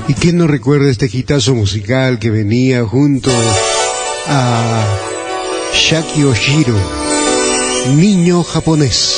¿Y quién no recuerda este hitazo musical que venía junto a Shaki Oshiro, Niño Japonés?